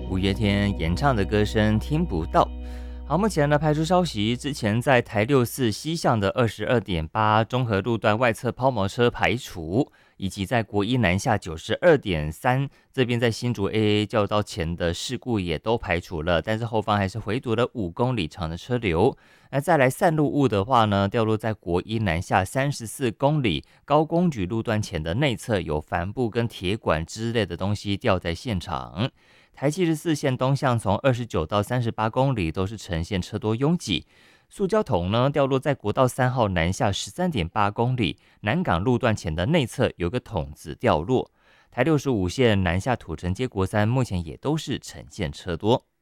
五月天演唱的歌声听不到。好，目前呢排除消息，之前在台64西向的22.8中和路段外侧抛锚车排除，以及在国一南下92.3这边在新竹 AA 教道前的事故也都排除了，但是后方还是回堵了5公里长的车流。那再来散路物的话呢，掉落在国一南下34公里高公举路段前的内侧，有帆布跟铁管之类的东西掉在现场。台74线东向从29到38公里都是呈现车多拥挤。塑胶桶呢掉落在国道3号南下13.8公里南港路段前的内侧，有个桶子掉落。台65线南下土城街国三目前也都是呈现车多。